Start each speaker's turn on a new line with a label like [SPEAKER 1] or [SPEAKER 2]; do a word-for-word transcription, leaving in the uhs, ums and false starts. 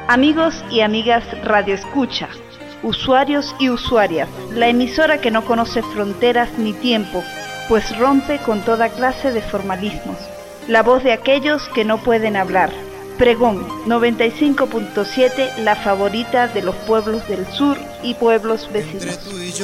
[SPEAKER 1] Amigos y amigas Radio Escucha, usuarios y usuarias, la emisora que no conoce fronteras ni tiempo, pues rompe con toda clase de formalismos. La voz de aquellos que no pueden hablar. Pregón noventa y cinco punto siete, la favorita de los pueblos del sur y pueblos vecinos.